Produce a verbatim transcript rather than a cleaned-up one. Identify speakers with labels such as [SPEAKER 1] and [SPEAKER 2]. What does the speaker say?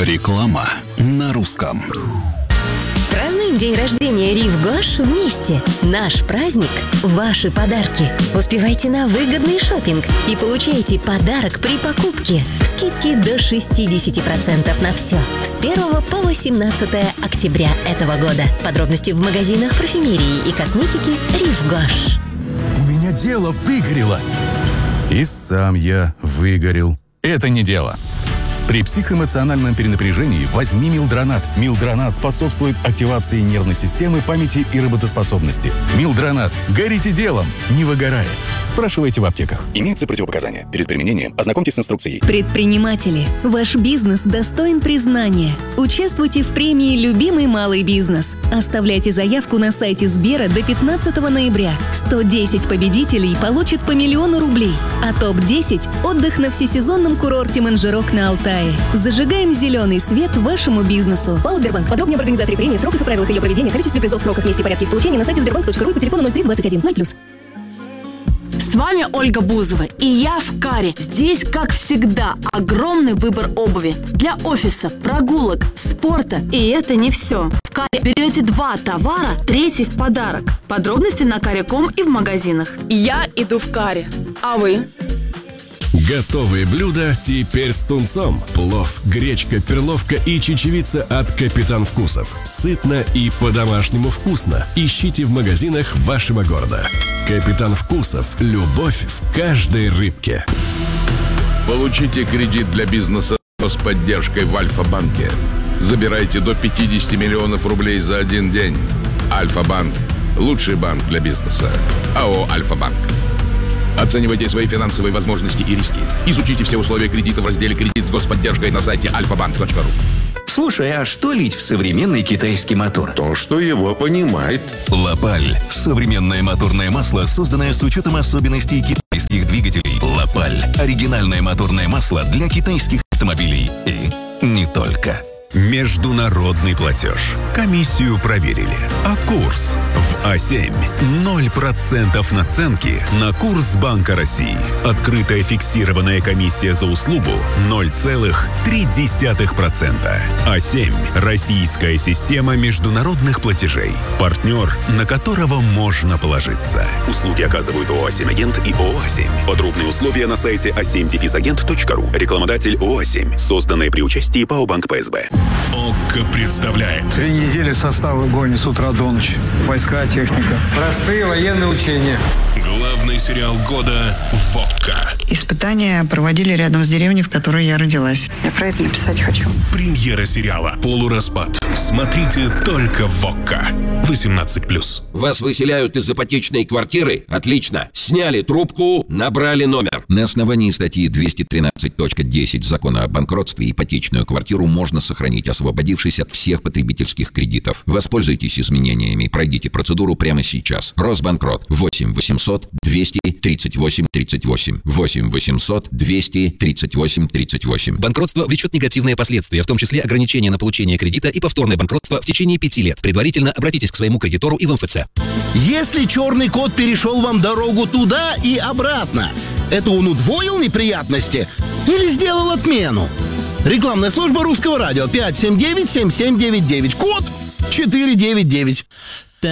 [SPEAKER 1] Реклама на русском.
[SPEAKER 2] Празднуем день рождения Рив Гош вместе. Наш праздник – ваши подарки. Успевайте на выгодный шопинг и получайте подарок при покупке. Скидки до шестьдесят процентов на все. С первого по восемнадцатое октября этого года. Подробности в магазинах парфюмерии и косметики Рив Гош.
[SPEAKER 3] У меня дело выгорело. И сам я выгорел. Это не дело. При психоэмоциональном перенапряжении возьми Милдронат. Милдронат способствует активации нервной системы, памяти и работоспособности. Милдронат. Горите делом, не выгорая. Спрашивайте в аптеках. Имеются противопоказания. Перед применением ознакомьтесь с инструкцией.
[SPEAKER 4] Предприниматели, ваш бизнес достоин признания. Участвуйте в премии «Любимый малый бизнес». Оставляйте заявку на сайте Сбера до пятнадцатого ноября. сто десять победителей получат по миллиону рублей. А топ десять – отдых на всесезонном курорте Манжерок на Алтае. Зажигаем зеленый свет вашему бизнесу.
[SPEAKER 5] ПАО «Сбербанк». Подробнее об организаторе премии, сроках и правилах ее проведения, количестве призов, сроках, месте и порядке их получения на сайте сбербанк точка ру и по телефону ноль три двадцать один ноль плюс.
[SPEAKER 6] С вами Ольга Бузова, и я в Каре. Здесь, как всегда, огромный выбор обуви для офиса, прогулок, спорта. И это не все. В Каре берете два товара, третий в подарок. Подробности на каре точка ком и в магазинах. Я иду в Каре. А вы?
[SPEAKER 7] Готовые блюда теперь с тунцом. Плов, гречка, перловка и чечевица от Капитан Вкусов. Сытно и по-домашнему вкусно. Ищите в магазинах вашего города. Капитан Вкусов. Любовь в каждой рыбке.
[SPEAKER 8] Получите кредит для бизнеса с поддержкой в Альфа-банке. Забирайте до пятьдесят миллионов рублей за один день. Альфа-банк. Лучший банк для бизнеса. АО «Альфа-банк». Оценивайте свои финансовые возможности и риски. Изучите все условия кредита в разделе «Кредит с господдержкой» на сайте альфа банк точка ру.
[SPEAKER 9] Слушай, а что лить в современный китайский мотор?
[SPEAKER 10] То, что его понимает.
[SPEAKER 11] Лапаль. Современное моторное масло, созданное с учетом особенностей китайских двигателей. Лапаль. Оригинальное моторное масло для китайских автомобилей. И не только.
[SPEAKER 12] Международный платеж. Комиссию проверили. А курс в А семь. ноль процентов наценки на курс Банка России. Открытая фиксированная комиссия за услугу ноль целых три десятых процента. А семь. Российская система международных платежей. Партнер, на которого можно положиться. Услуги оказывают ООО «А семь Агент» и ООО «А семь». Подробные условия на сайте а семь агент точка ру. Рекламодатель ООО «А семь». Созданное при участии ПАО «Банк ПСБ».
[SPEAKER 7] ОККО представляет.
[SPEAKER 13] Три недели составы гонят с утра до ночи. Войска, техника. Простые военные учения.
[SPEAKER 7] Главный сериал года в ОККО.
[SPEAKER 14] Испытания проводили рядом с деревней, в которой я родилась. Я про это написать хочу.
[SPEAKER 7] Премьера сериала «Полураспад». Смотрите только в ОККО. восемнадцать плюс.
[SPEAKER 15] Вас выселяют из ипотечной квартиры? Отлично. Сняли трубку, набрали номер.
[SPEAKER 16] На основании статьи двести тринадцать точка десять Закона о банкротстве ипотечную квартиру можно сохранить, освободившись от всех потребительских кредитов. Воспользуйтесь изменениями. Пройдите процедуру прямо сейчас. Росбанкрот. восемь восемьсот двести тридцать восемь тридцать восемь. восемь восемьсот двести тридцать восемь тридцать восемь.
[SPEAKER 17] Банкротство влечет негативные последствия, в том числе ограничение на получение кредита и повторное банкротство в течение пяти лет. Предварительно обратитесь к своему кредитору и в эм эф цэ.
[SPEAKER 18] Если черный кот перешел вам дорогу туда и обратно, это он удвоил неприятности или сделал отмену? Рекламная служба Русского радио пять семь девять семь семь девять девять. Код четыре девять девять.